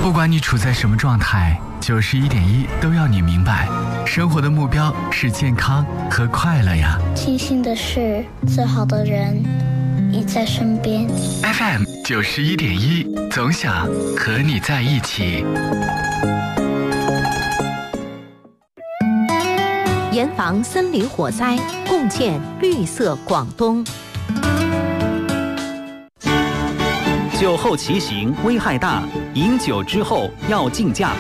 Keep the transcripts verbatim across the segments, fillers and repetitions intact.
不管你处在什么状态，九十一点一都要你明白，生活的目标是健康和快乐呀。 庆幸的是，最好的人已在身边。 F M 九十一点一，总想和你在一起。 严防森林火灾，共建绿色广东。 酒后骑行危害大，饮酒之后要禁驾。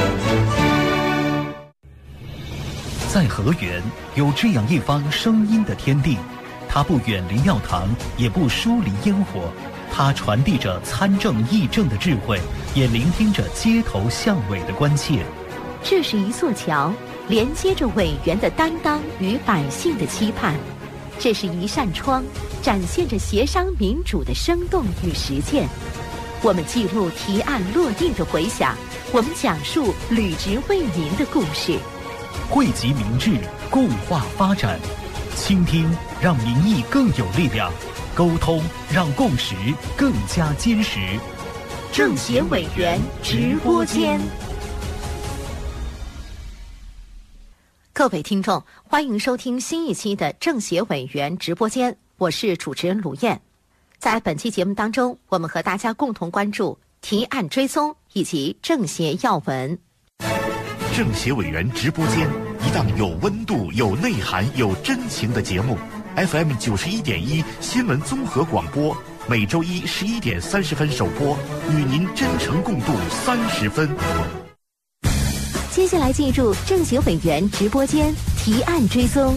在河源有这样一方声音的天地，它不远离庙堂，也不疏离烟火，它传递着参政议政的智慧，也聆听着街头巷尾的关切。 这是一座桥，连接着委员的担当与百姓的期盼；这是一扇窗，展现着协商民主的生动与实践。我们记录提案落定的回响，我们讲述履职为民的故事， 汇集民智，共话发展，倾听让民意更有力量，沟通让共识更加坚实。 政协委员直播间。各位听众，欢迎收听新一期的政协委员直播间，我是主持人卢燕。在本期节目当中，我们和大家共同关注提案追踪以及政协要闻。 政协委员直播间，一档有温度、有内涵、有真情的节目。F M 九十一点一新闻综合广播，每周一十一点三十分首播，与您真诚共度三十分。 接下来进入政协委员直播间提案追踪。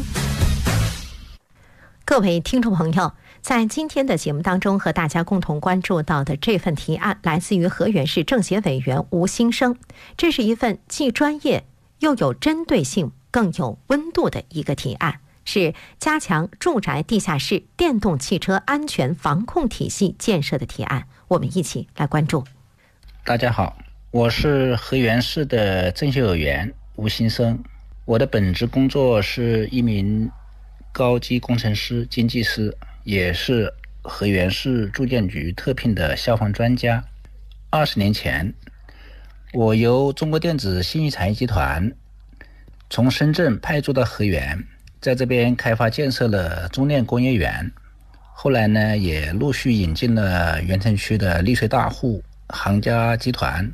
各位听众朋友，在今天的节目当中和大家共同关注到的这份提案来自于河源市政协委员吴新生，这是一份既专业又有针对性更有温度的一个提案，是加强住宅地下室电动汽车安全防控体系建设的提案，我们一起来关注。 大家好，我是河源市的政协委员吴新生，我的本职工作是一名高级工程师、经济师，也是河源市住建局特聘的消防专家。二十年前，我由中国电子信息产业集团从深圳派驻到河源，在这边开发建设了中电工业园。后来呢，也陆续引进了原城区的丽穗大户、杭家集团